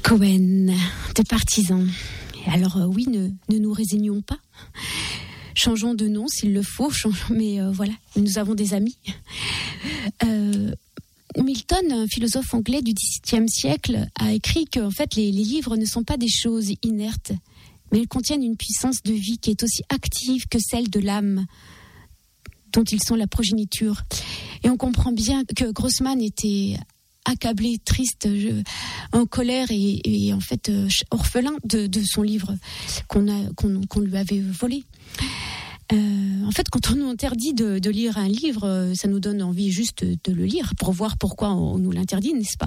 Cohen, de Partisans. Alors oui, ne nous résignons pas. Changeons de nom s'il le faut, mais voilà, nous avons des amis. Milton, un philosophe anglais du XVIIe siècle, a écrit que en fait, les livres ne sont pas des choses inertes, mais elles contiennent une puissance de vie qui est aussi active que celle de l'âme, dont ils sont la progéniture. Et on comprend bien que Grossman était accablé, triste, en colère et en fait orphelin de son livre qu'on lui avait volé. En fait, quand on nous interdit de lire un livre, ça nous donne envie juste de le lire pour voir pourquoi on nous l'interdit, n'est-ce pas ?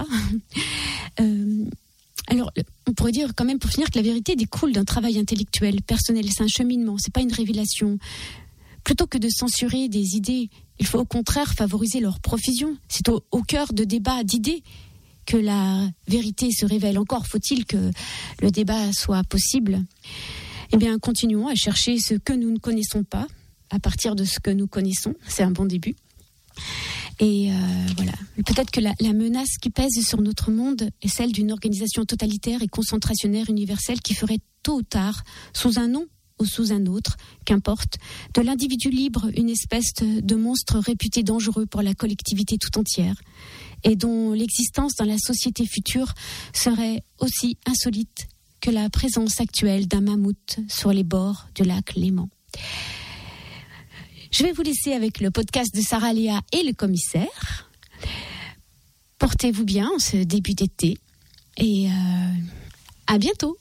Alors, on pourrait dire quand même pour finir que la vérité découle d'un travail intellectuel, personnel, c'est un cheminement, c'est pas une révélation. Plutôt que de censurer des idées, il faut au contraire favoriser leur profusion. C'est au cœur de débats d'idées que la vérité se révèle. Encore faut-il que le débat soit possible. Eh bien, continuons à chercher ce que nous ne connaissons pas à partir de ce que nous connaissons. C'est un bon début. Et voilà. Peut-être que la menace qui pèse sur notre monde est celle d'une organisation totalitaire et concentrationnaire universelle qui ferait tôt ou tard, sous un nom ou sous un autre, qu'importe, de l'individu libre une espèce de monstre réputé dangereux pour la collectivité tout entière et dont l'existence dans la société future serait aussi insolite que la présence actuelle d'un mammouth sur les bords du lac Léman. Je vais vous laisser avec le podcast de Sarah Léa et le commissaire. Portez-vous bien en ce début d'été et à bientôt.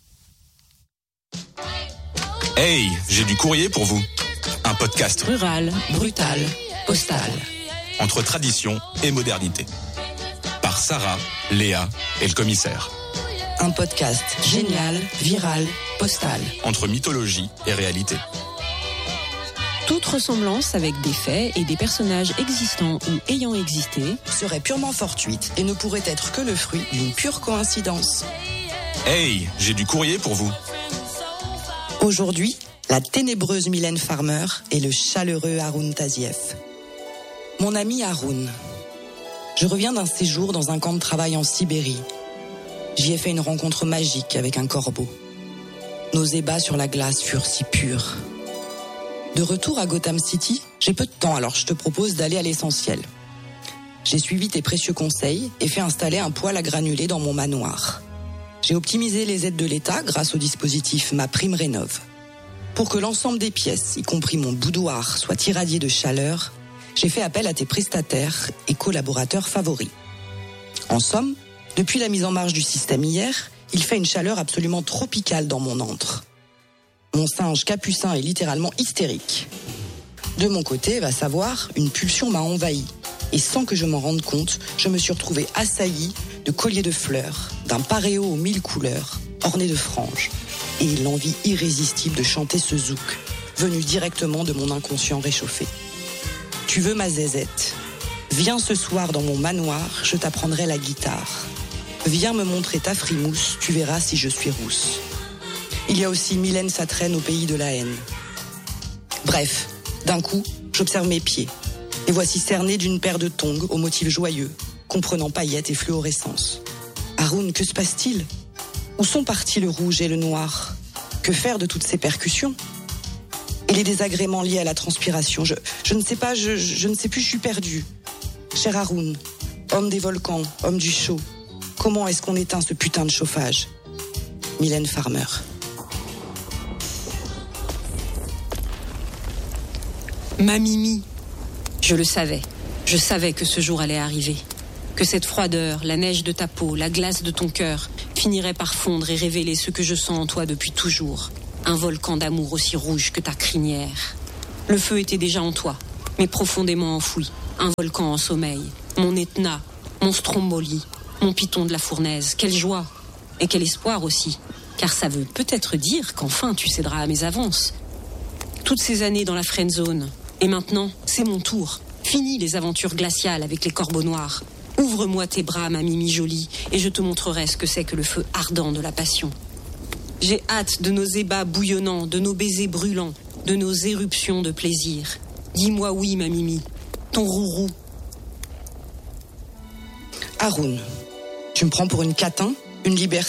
Hey, j'ai du courrier pour vous. Un podcast rural, brutal, postal. Entre tradition et modernité. Par Sarah, Léa et le commissaire. Un podcast génial, viral, postal. Entre mythologie et réalité. Toute ressemblance avec des faits et des personnages existants ou ayant existé serait purement fortuite et ne pourrait être que le fruit d'une pure coïncidence. Hey, j'ai du courrier pour vous. Aujourd'hui, la ténébreuse Mylène Farmer et le chaleureux Haroun Tazieff. Mon ami Haroun. Je reviens d'un séjour dans un camp de travail en Sibérie. J'y ai fait une rencontre magique avec un corbeau. Nos ébats sur la glace furent si purs. De retour à Gotham City, j'ai peu de temps, alors je te propose d'aller à l'essentiel. J'ai suivi tes précieux conseils et fait installer un poêle à granulés dans mon manoir. J'ai optimisé les aides de l'État grâce au dispositif MaPrimeRénov'. Pour que l'ensemble des pièces, y compris mon boudoir, soit irradié de chaleur, j'ai fait appel à tes prestataires et collaborateurs favoris. En somme, depuis la mise en marche du système hier, il fait une chaleur absolument tropicale dans mon antre. Mon singe capucin est littéralement hystérique. De mon côté, va savoir, une pulsion m'a envahi. Et sans que je m'en rende compte, je me suis retrouvée assaillie de colliers de fleurs, d'un paréo aux 1000 couleurs, orné de franges, et l'envie irrésistible de chanter ce zouk, venu directement de mon inconscient réchauffé. Tu veux ma zézette ? Viens ce soir dans mon manoir, je t'apprendrai la guitare. Viens me montrer ta frimousse, tu verras si je suis rousse. Il y a aussi Mylène Satraine au pays de la haine. Bref, d'un coup, j'observe mes pieds. Et voici cernés d'une paire de tongs aux motifs joyeux, comprenant paillettes et fluorescence. Haroun, que se passe-t-il ? Où sont partis le rouge et le noir ? Que faire de toutes ces percussions ? Et les désagréments liés à la transpiration, je ne sais pas, je ne sais plus, je suis perdue. Cher Haroun, homme des volcans, homme du chaud, comment est-ce qu'on éteint ce putain de chauffage ? Mylène Farmer. Ma Mimi, je le savais. Je savais que ce jour allait arriver. Que cette froideur, la neige de ta peau, la glace de ton cœur finirait par fondre et révéler ce que je sens en toi depuis toujours. Un volcan d'amour aussi rouge que ta crinière. Le feu était déjà en toi, mais profondément enfoui. Un volcan en sommeil. Mon Etna, mon Stromboli, mon Python de la Fournaise. Quelle joie et quel espoir aussi. Car ça veut peut-être dire qu'enfin tu céderas à mes avances. Toutes ces années dans la friendzone. Et maintenant, c'est mon tour. Fini les aventures glaciales avec les corbeaux noirs. Ouvre-moi tes bras, ma Mimi jolie, et je te montrerai ce que c'est que le feu ardent de la passion. J'ai hâte de nos ébats bouillonnants, de nos baisers brûlants, de nos éruptions de plaisir. Dis-moi oui, ma Mimi, ton rourou. Haroun, tu me prends pour une catin ? Une libertine ?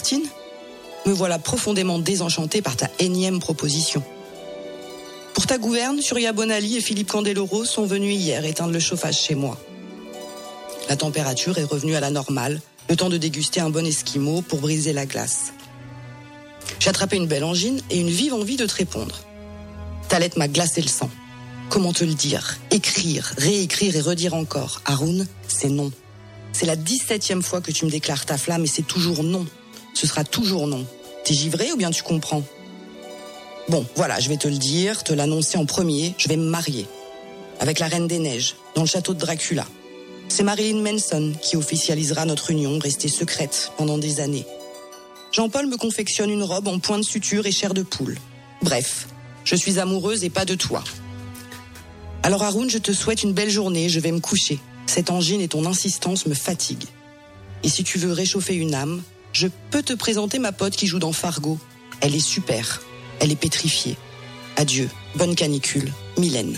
Me voilà profondément désenchantée par ta énième proposition. Pour ta gouverne, Surya Bonali et Philippe Candeloro sont venus hier éteindre le chauffage chez moi. La température est revenue à la normale, le temps de déguster un bon esquimau pour briser la glace. J'ai attrapé une belle angine et une vive envie de te répondre. Ta lettre m'a glacé le sang. Comment te le dire? Écrire, réécrire et redire encore. Haroun, c'est non. C'est la 17e fois que tu me déclares ta flamme et c'est toujours non. Ce sera toujours non. T'es givré ou bien tu comprends? Bon, voilà, je vais te le dire, te l'annoncer en premier, je vais me marier. Avec la Reine des Neiges, dans le château de Dracula. C'est Marilyn Manson qui officialisera notre union, restée secrète pendant des années. Jean-Paul me confectionne une robe en point de suture et chair de poule. Bref, je suis amoureuse et pas de toi. Alors Haroun, je te souhaite une belle journée, je vais me coucher. Cette angine et ton insistance me fatiguent. Et si tu veux réchauffer une âme, je peux te présenter ma pote qui joue dans Fargo. Elle est super. Elle est pétrifiée. Adieu, bonne canicule, Mylène.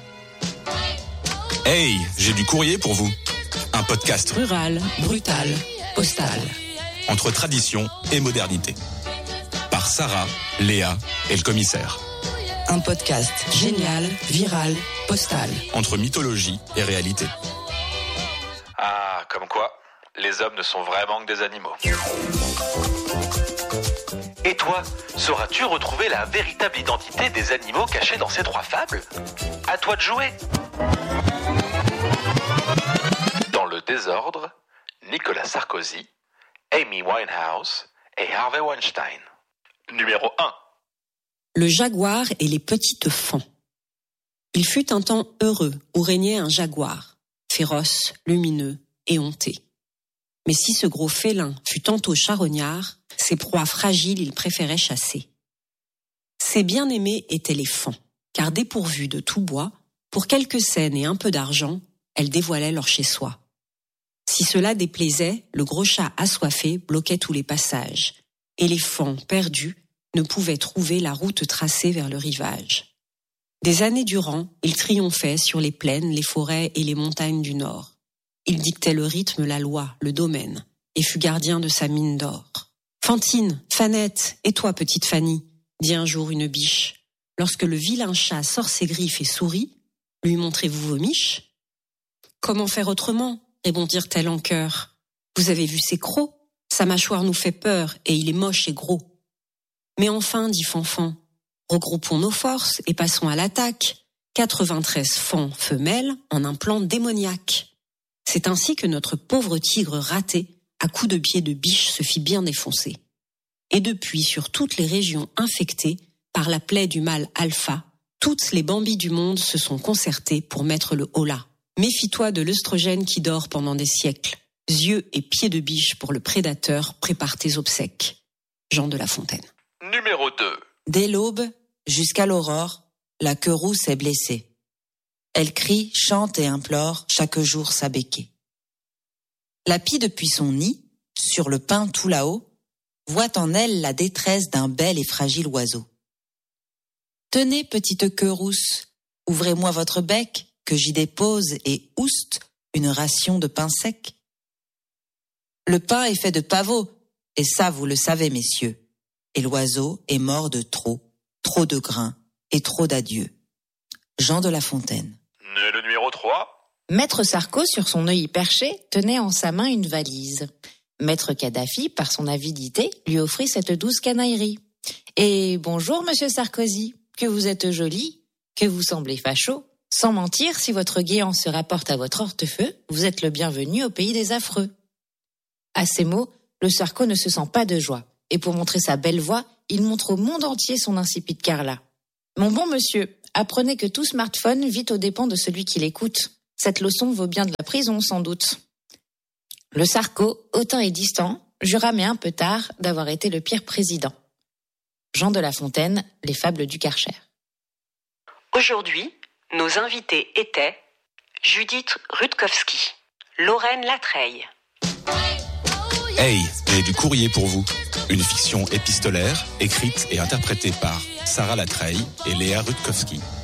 Hey, j'ai du courrier pour vous. Un podcast Rural, brutal, postal. entre tradition et modernité. Par Sarah, Léa et le commissaire. Un podcast génial, viral, postal. Entre mythologie et réalité. Ah, comme quoi, les hommes ne sont vraiment que des animaux. Et toi, sauras-tu retrouver la véritable identité des animaux cachés dans ces 3 fables? À toi de jouer. Dans le désordre, Nicolas Sarkozy, Amy Winehouse et Harvey Weinstein. Numéro 1. Le jaguar et les petites fans. Il fut un temps heureux où régnait un jaguar, féroce, lumineux, éhonté. Mais si ce gros félin fut tantôt charognard, ses proies fragiles il préférait chasser. Ses bien-aimés étaient les fans, car dépourvus de tout bois, pour quelques scènes et un peu d'argent, elles dévoilaient leur chez-soi. Si cela déplaisait, le gros chat assoiffé bloquait tous les passages, et les fans perdus ne pouvaient trouver la route tracée vers le rivage. Des années durant, il triomphait sur les plaines, les forêts et les montagnes du Nord. Il dictait le rythme, la loi, le domaine, et fut gardien de sa mine d'or. « Fantine, Fanette, et toi, petite Fanny ?» dit un jour une biche. Lorsque le vilain chat sort ses griffes et sourit, « Lui montrez-vous vos miches ?»« Comment faire autrement ?» répondit-elle en chœur. « Vous avez vu ses crocs? Sa mâchoire nous fait peur, et il est moche et gros. » Mais enfin, dit Fanfan, regroupons nos forces et passons à l'attaque. 93 fans femelles en un plan démoniaque. C'est ainsi que notre pauvre tigre raté, à coups de pied de biche, se fit bien défoncer. Et depuis, sur toutes les régions infectées par la plaie du mâle alpha, toutes les bambis du monde se sont concertées pour mettre le holà. Méfie-toi de l'œstrogène qui dort pendant des siècles. Yeux et pieds de biche pour le prédateur, prépare tes obsèques. Jean de La Fontaine. Numéro 2. Dès l'aube, jusqu'à l'aurore, la queue rousse est blessée. Elle crie, chante et implore chaque jour sa béquée. La pie depuis son nid, sur le pin tout là-haut, voit en elle la détresse d'un bel et fragile oiseau. Tenez, petite queue rousse, ouvrez-moi votre bec, que j'y dépose et ouste une ration de pain sec. Le pain est fait de pavots, et ça vous le savez, messieurs. Et l'oiseau est mort de trop de grains et trop d'adieux. Jean de La Fontaine. Le numéro 3. Maître Sarko, sur son œil perché, tenait en sa main une valise. Maître Kadhafi, par son avidité, lui offrit cette douce canaillerie. « Et bonjour, monsieur Sarkozy, que vous êtes joli, que vous semblez facho. Sans mentir, si votre guéant se rapporte à votre hortefeux, vous êtes le bienvenu au pays des affreux. » À ces mots, le Sarko ne se sent pas de joie, et pour montrer sa belle voix, il montre au monde entier son insipide carla. « Mon bon monsieur, apprenez que tout smartphone vit aux dépens de celui qui l'écoute. Cette leçon vaut bien de la prison, sans doute. » Le Sarko, hautain et distant, jura mais un peu tard d'avoir été le pire président. Jean de La Fontaine, Les Fables du Karcher. Aujourd'hui, nos invités étaient Judith Rutkowski, Lorraine Latreille. Hey, j'ai du courrier pour vous. Une fiction épistolaire, écrite et interprétée par Sarah Latreille et Léa Rutkowski.